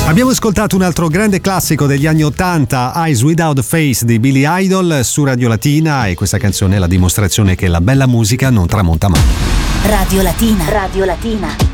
Abbiamo ascoltato un altro grande classico degli anni '80, Eyes Without a Face di Billy Idol su Radio Latina, e questa canzone è la dimostrazione che la bella musica non tramonta mai. Radio Latina. Radio Latina.